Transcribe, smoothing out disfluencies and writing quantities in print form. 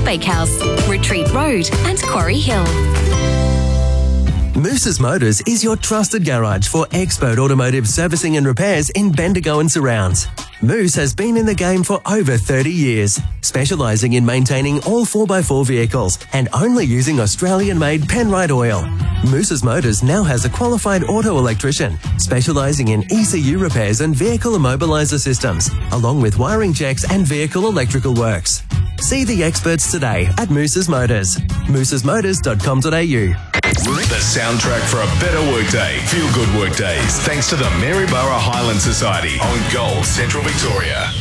Bakehouse, Retreat Road and Quarry Hill. Moose's Motors is your trusted garage for expert automotive servicing and repairs in Bendigo and surrounds. Moose has been in the game for over 30 years, specialising in maintaining all 4x4 vehicles and only using Australian-made Penrite oil. Moose's Motors now has a qualified auto electrician, specialising in ECU repairs and vehicle immobiliser systems, along with wiring checks and vehicle electrical works. See the experts today at Moose's Motors. moosesmotors.com.au. The soundtrack for a better workday. Feel good workdays. Thanks to the Maryborough Highland Society on Gold Central Victoria.